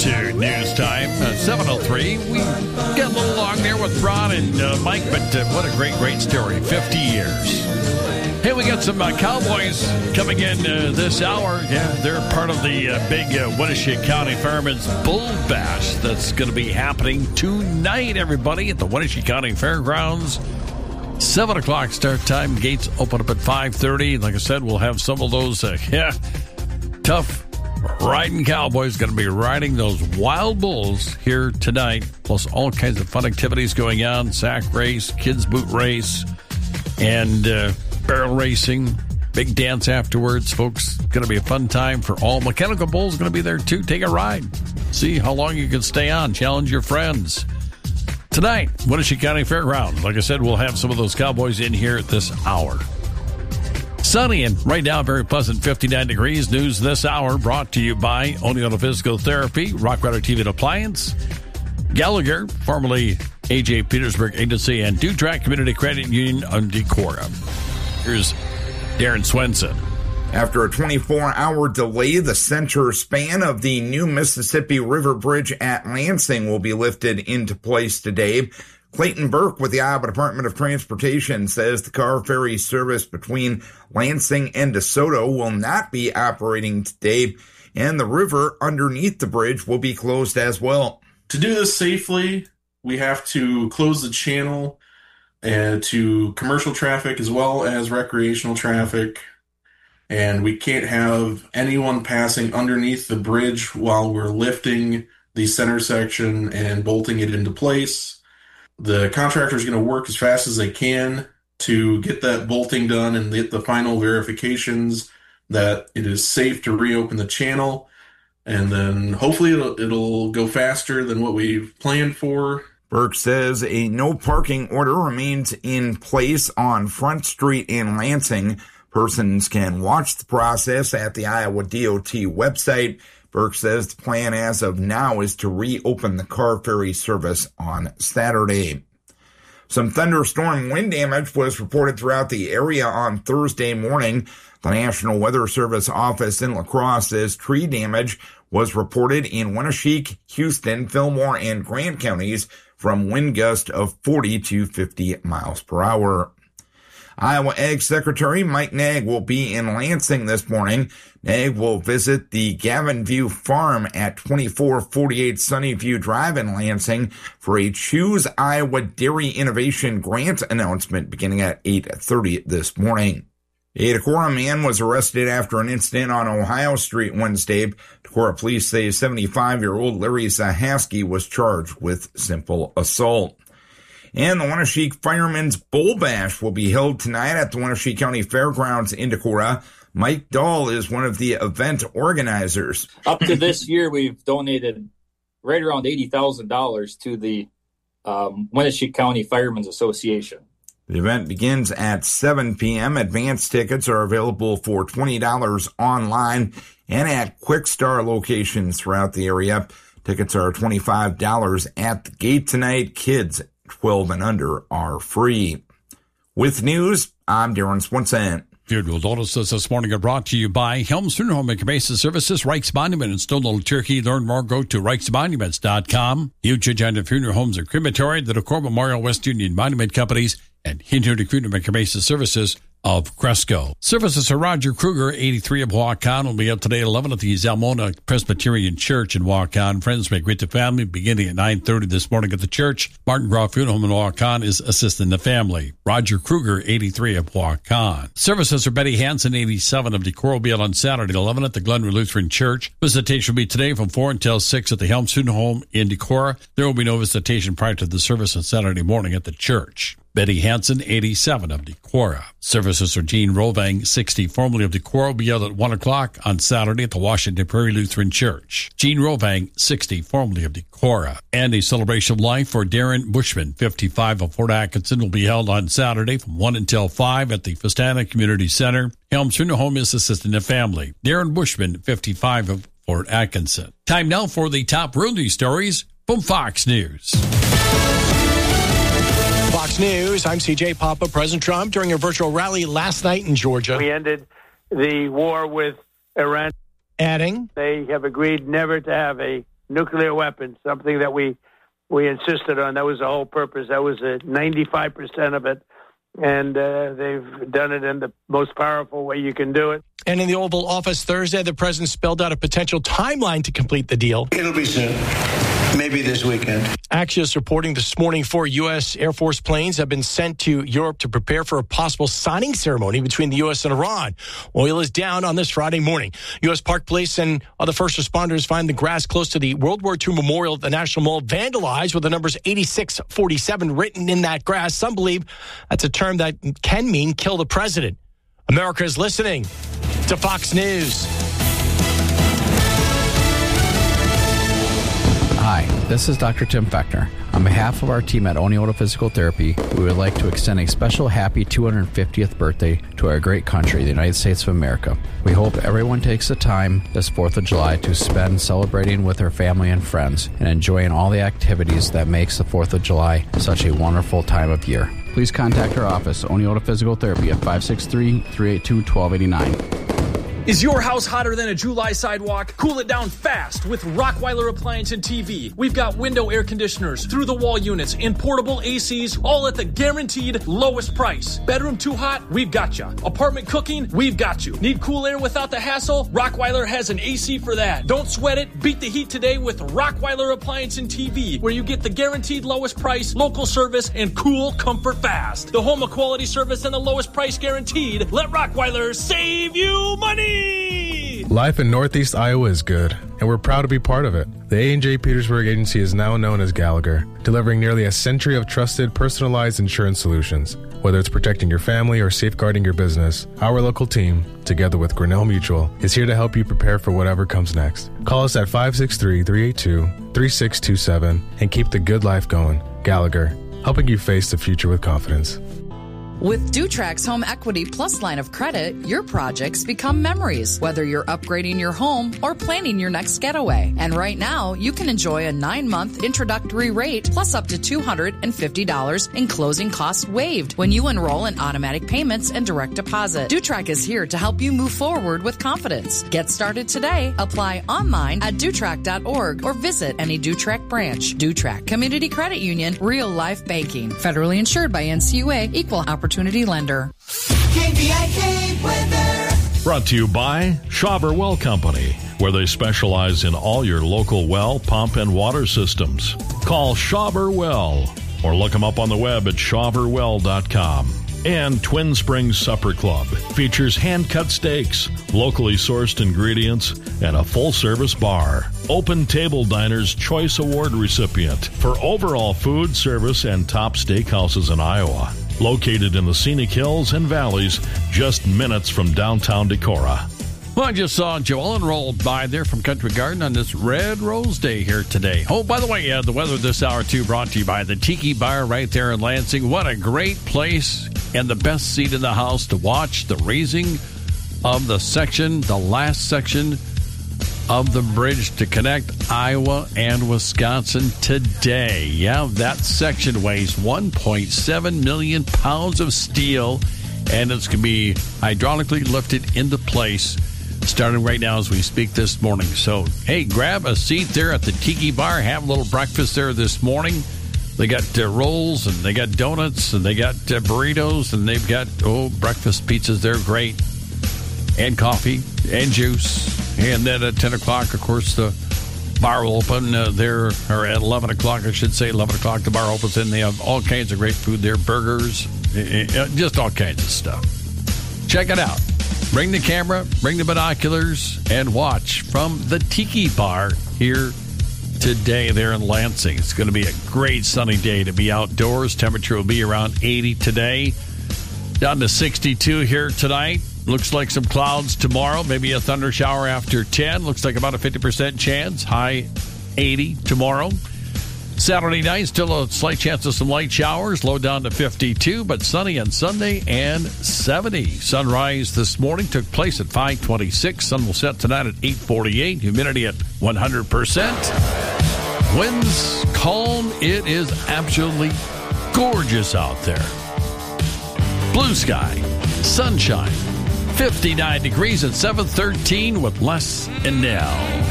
to news time, 7:03. We got a little long there with Ron and Mike, but what a great story. 50 years. Hey, we got some Cowboys coming in this hour. Yeah, they're part of the big Winnebago County Firemen's Bull Bash that's going to be happening tonight, everybody, at the Winnebago County Fairgrounds. 7 o'clock start time. Gates open up at 5:30. Like I said, we'll have some of those, tough riding cowboys going to be riding those wild bulls here tonight, plus all kinds of fun activities going on. Sack race, kids boot race, and barrel racing. Big dance afterwards, folks. Going to be a fun time for all. Mechanical Bulls going to be there too. Take a ride. See how long you can stay on. Challenge your friends. Tonight, Winnebago County Fairgrounds. Like I said, we'll have some of those cowboys in here at this hour. Sunny and right now very pleasant 59 degrees. News this hour brought to you by Oneonta Physical Therapy, Rock Rider TV and Appliance, Gallagher, formerly AJ Petersburg Agency, and Dewtrack Community Credit Union on Decorah. Here's Darren Swenson. After a 24-hour delay, the center span of the new Mississippi River Bridge at Lansing will be lifted into place today. Clayton Burke with the Iowa Department of Transportation says the car ferry service between Lansing and DeSoto will not be operating today, and the river underneath the bridge will be closed as well. To do this safely, we have to close the channel to commercial traffic as well as recreational traffic. And we can't have anyone passing underneath the bridge while we're lifting the center section and bolting it into place. The contractor is going to work as fast as they can to get that bolting done and get the final verifications that it is safe to reopen the channel. And then hopefully it'll go faster than what we've planned for. Burke says a no parking order remains in place on Front Street in Lansing. Persons can watch the process at the Iowa DOT website. Burke says the plan as of now is to reopen the car ferry service on Saturday. Some thunderstorm wind damage was reported throughout the area on Thursday morning. The National Weather Service office in La Crosse says tree damage was reported in Winnebago, Houston, Fillmore, and Grant counties from wind gusts of 40 to 50 miles per hour. Iowa Ag Secretary Mike Naig will be in Lansing this morning. Naig will visit the Gavin View Farm at 2448 Sunnyview Drive in Lansing for a Choose Iowa Dairy Innovation Grant announcement beginning at 8:30 this morning. A Decorah man was arrested after an incident on Ohio Street Wednesday. Decorah police say 75-year-old Larry Zahaski was charged with simple assault. And the Winnebago Firemen's Bull Bash will be held tonight at the Winnebago County Fairgrounds in Decorah. Mike Dahl is one of the event organizers. Up to this year, we've donated right around $80,000 to the Winnebago County Firemen's Association. The event begins at 7 p.m. Advance tickets are available for $20 online and at Quick Star locations throughout the area. Tickets are $25 at the gate tonight. Kids 12 and under are free. With news, I'm Darren Swenson. Funeral notices this morning are brought to you by Helms Funeral Home and Cremation Services, Reichs Monument in Stone Little Turkey. Learn more, go to reichsmonuments.com. Huge Agenda Funeral Homes and Crematory, the Decorah Memorial West Union Monument Companies, and Hinton Funeral and Cremation Services of Cresco. Services for Roger Kruger, 83 of Waukon, will be up today at 11 at the Zalmona Presbyterian Church in Waukon. Friends may greet the family beginning at 9:30 this morning at the church. Martin Groff Funeral Home in Waukon is assisting the family. Roger Kruger, 83 of Waukon. Services for Betty Hansen, 87 of Decorah, will be out on Saturday at 11 at the Glenwood Lutheran Church. Visitation will be today from 4 until 6 at the Helms Funeral Home in Decorah. There will be no visitation prior to the service on Saturday morning at the church. Betty Hansen, 87 of Decorah. Services for Gene Rovang, 60, formerly of Decorah, will be held at 1 o'clock on Saturday at the Washington Prairie Lutheran Church. Gene Rovang, 60, formerly of Decorah. And a celebration of life for Darren Bushman, 55 of Fort Atkinson, will be held on Saturday from 1 until 5 at the Festana Community Center. Helms Funeral Home is assisting the family. Darren Bushman, 55 of Fort Atkinson. Time now for the top real news stories from Fox News. Fox News, I'm CJ Papa. President Trump during a virtual rally last night in Georgia. We ended the war with Iran. Adding, they have agreed never to have a nuclear weapons, something that we insisted on. That was the whole purpose. That was 95% of it. And they've done it in the most powerful way you can do it. And in the Oval Office Thursday, the president spelled out a potential timeline to complete the deal. It'll be soon. Maybe this weekend. Axios reporting this morning 4 U.S. Air Force planes have been sent to Europe to prepare for a possible signing ceremony between the U.S. and Iran. Oil is down on this Friday morning. U.S. Park Police and other first responders find the grass close to the World War II memorial at the National Mall vandalized with the numbers 8647 written in that grass. Some believe that's a term that can mean kill the president. America is listening to Fox News. Hi, this is Dr. Tim Fechner. On behalf of our team at Oneota Physical Therapy, we would like to extend a special happy 250th birthday to our great country, the United States of America. We hope everyone takes the time this 4th of July to spend celebrating with their family and friends and enjoying all the activities that makes the 4th of July such a wonderful time of year. Please contact our office, Oneota Physical Therapy, at 563-382-1289. Is your house hotter than a July sidewalk? Cool it down fast with Rockweiler Appliance and TV. We've got window air conditioners, through-the-wall units, and portable ACs, all at the guaranteed lowest price. Bedroom too hot? We've got you. Apartment cooking? We've got you. Need cool air without the hassle? Rockweiler has an AC for that. Don't sweat it. Beat the heat today with Rockweiler Appliance and TV, where you get the guaranteed lowest price, local service, and cool comfort fast. The home of quality service and the lowest price guaranteed. Let Rockweiler save you money! Life in Northeast Iowa is good, and we're proud to be part of it. The A&J Petersburg Agency is now known as Gallagher, delivering nearly a century of trusted, personalized insurance solutions. Whether it's protecting your family or safeguarding your business, our local team, together with Grinnell Mutual, is here to help you prepare for whatever comes next. Call us at 563-382-3627 and keep the good life going. Gallagher, helping you face the future with confidence. With Dutrax Home Equity Plus line of credit, your projects become memories, whether you're upgrading your home or planning your next getaway. And right now, you can enjoy a 9-month introductory rate plus up to $250 in closing costs waived when you enroll in automatic payments and direct deposit. Dutrax is here to help you move forward with confidence. Get started today. Apply online at Dutrax.org or visit any Dutrax branch. Dutrax Community Credit Union, real life banking. Federally insured by NCUA, equal opportunity lender. KVIK weather. Brought to you by Schauber Well Company, where they specialize in all your local well, pump, and water systems. Call Schauber Well or look them up on the web at schauberwell.com. And Twin Springs Supper Club features hand-cut steaks, locally sourced ingredients, and a full-service bar. Open Table Diner's Choice Award recipient for overall food, service, and top steakhouses in Iowa. Located in the scenic hills and valleys, just minutes from downtown Decorah. Well, I just saw Joellen roll by there from Country Garden on this Red Rose Day here today. Oh, by the way, the weather this hour, too, brought to you by the Tiki Bar right there in Lansing. What a great place and the best seat in the house to watch the raising of the last section of the bridge to connect Iowa and Wisconsin today. Yeah, that section weighs 1.7 million pounds of steel, and it's going to be hydraulically lifted into place starting right now as we speak this morning. So, hey, grab a seat there at the Tiki Bar. Have a little breakfast there this morning. They got rolls, and they got donuts, and they got burritos, and they've got, breakfast pizzas. They're great. And coffee and juice. And then at 10 o'clock, of course, the bar will open there, or at 11 o'clock, I should say, 11 o'clock, the bar opens, and they have all kinds of great food there, burgers, just all kinds of stuff. Check it out. Bring the camera, bring the binoculars, and watch from the Tiki Bar here today there in Lansing. It's going to be a great sunny day to be outdoors. Temperature will be around 80 today, down to 62 here tonight. Looks like some clouds tomorrow, maybe a thunder shower after 10. Looks like about a 50% chance, high 80 tomorrow. Saturday night, still a slight chance of some light showers, low down to 52, but sunny on Sunday and 70. Sunrise this morning took place at 5:26. Sun will set tonight at 8:48. Humidity at 100%. Winds calm. It is absolutely gorgeous out there. Blue sky, sunshine, 59 degrees at 7:13 with Les and Nell.